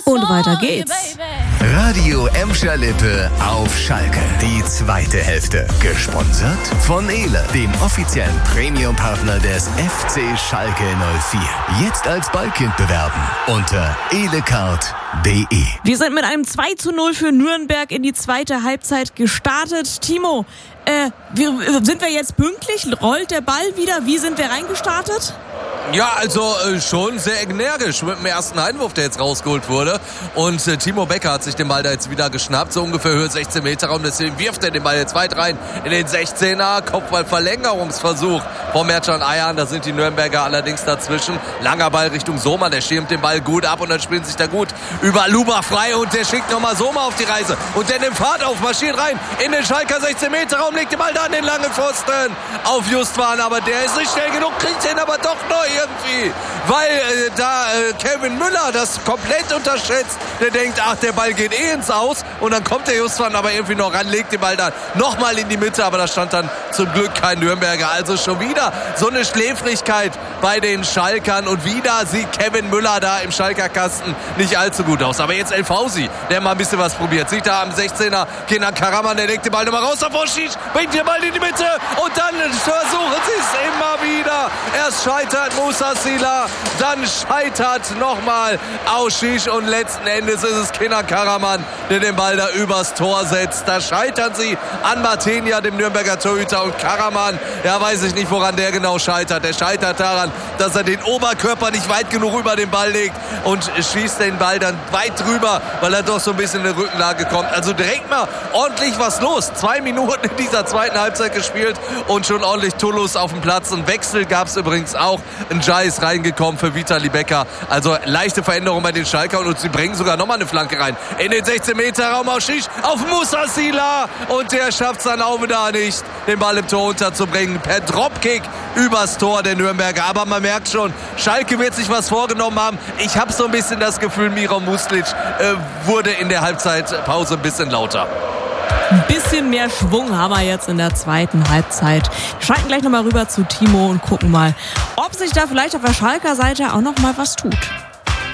Und weiter geht's. Radio Emscher Lippe auf Schalke. Die zweite Hälfte. Gesponsert von Ele, dem offiziellen Premium-Partner des FC Schalke 04. Jetzt als Ballkind bewerben unter elecard.de. Wir sind mit einem 2:0 für Nürnberg in die zweite Halbzeit gestartet. Timo, sind wir jetzt pünktlich? Rollt der Ball wieder? Wie sind wir reingestartet? Ja, also schon sehr energisch mit dem ersten Einwurf, der jetzt rausgeholt wurde. Und Timo Becker hat sich den Ball da jetzt wieder geschnappt, so ungefähr Höhe 16 Meter Raum. Deswegen wirft er den Ball jetzt weit rein in den 16er. Kopfballverlängerungsversuch von Mertcan Ayhan. Da sind die Nürnberger allerdings dazwischen. Langer Ball Richtung Soma, der schirmt den Ball gut ab und dann spielen sich da gut über Luba frei. Und der schickt nochmal Soma auf die Reise. Und der nimmt Fahrt auf, marschiert rein in den Schalker 16 Meter Raum, legt den Ball da an den langen Pfosten auf Justwan. Aber der ist nicht schnell genug, kriegt den aber doch noch irgendwie, weil Kevin Müller das komplett unterschätzt. Der denkt, ach, der Ball geht ins Aus und dann kommt der Justwan aber irgendwie noch ran, legt den Ball dann nochmal in die Mitte, aber da stand dann zum Glück kein Nürnberger. Also schon wieder so eine Schläfrigkeit bei den Schalkern und wieder sieht Kevin Müller da im Schalker Kasten nicht allzu gut aus. Aber jetzt El Fausi, der mal ein bisschen was probiert. Sieht da am 16er Kenan Karaman, der legt den Ball nochmal raus auf Oschic, bringt den Ball in die Mitte und dann versuchen sie es immer wieder. Erst scheitert Musa Sila, dann scheitert nochmal Oschic und letzten Endes ist es Kenan Karaman, der den Ball da übers Tor setzt. Da scheitern sie an Martenia, dem Nürnberger Torhüter, und Karaman, ja, weiß ich nicht, woran der genau scheitert. Der scheitert daran, dass er den Oberkörper nicht weit genug über den Ball legt und schießt den Ball dann weit drüber, weil er doch so ein bisschen in die Rückenlage kommt. Also direkt mal ordentlich was los. 2 Minuten in dieser zweiten Halbzeit gespielt und schon ordentlich Tullus auf dem Platz. Ein Wechsel gab es übrigens auch. Ein Jai ist reingekommen für Vitali Becker. Also leichte Veränderung bei den Schalkern und sie bringen sogar nochmal eine Flanke rein. In den 16-Meter-Raum auf Musa Sila und der schafft es dann auch wieder nicht, den Ball im Tor unterzubringen. Per Dropkick übers Tor der Nürnberger. Aber man merkt schon, Schalke wird sich was vorgenommen haben. Ich habe so ein bisschen das Gefühl, Miro Muslic wurde in der Halbzeitpause ein bisschen lauter. Ein bisschen mehr Schwung haben wir jetzt in der zweiten Halbzeit. Wir schalten gleich nochmal rüber zu Timo und gucken mal, ob sich da vielleicht auf der Schalker Seite auch noch mal was tut.